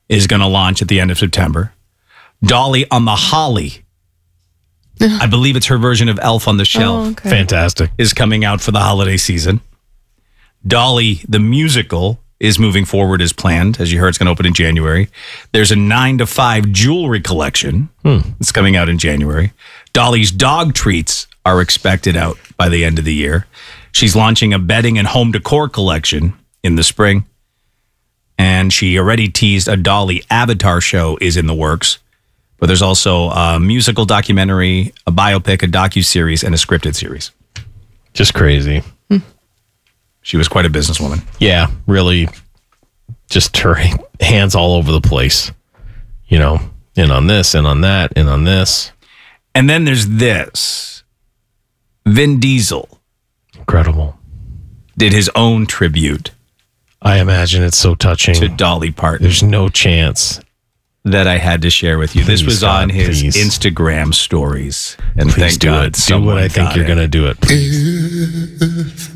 is going to launch at the end of September. Dolly on the Holly. I believe it's her version of Elf on the Shelf. Oh, okay. Fantastic. Is coming out for the holiday season. Dolly, the musical, is moving forward as planned. As you heard, it's going to open in January. There's a 9 to 5 jewelry collection that's coming out in January. Dolly's dog treats are expected out by the end of the year. She's launching a bedding and home decor collection in the spring. And she already teased a Dolly Avatar show is in the works. But there's also a musical documentary, a biopic, a docuseries, and a scripted series. Just crazy. She was quite a businesswoman. Yeah, really just her hands all over the place. You know, in on this, and on that, and on this. And then there's this. Vin Diesel Incredible. did his own tribute I imagine it's so touching. to Dolly Parton There's no chance. that I had to share with you. This Please, was on God, his please. Instagram stories. And Please thank do God it. Do someone what I think got you're it. going to do it. Please.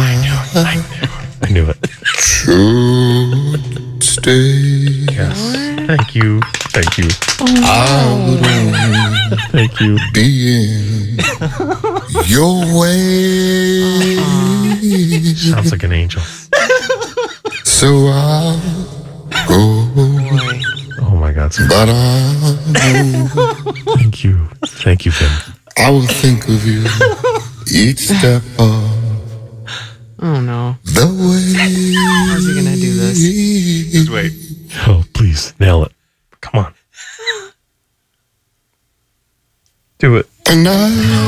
I knew it. Should stay. Yes. Thank you. Thank you. I would only Thank you. be in your way. Sounds like an angel. So I'll go, Oh my God. but I know Thank you. Thank you, Vin. I will think of you each step of Oh, no. the way. How's he going to do this? Just wait. Oh, please. Nail it. Come on. Do it. And I